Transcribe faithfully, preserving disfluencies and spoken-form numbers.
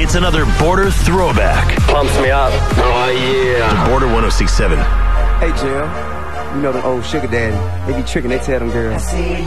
It's another Border throwback. Pumps me up. Oh, yeah. The Border one oh six point seven. Hey, Jill. You know them old sugar daddy. They be tricking, they tell them girls.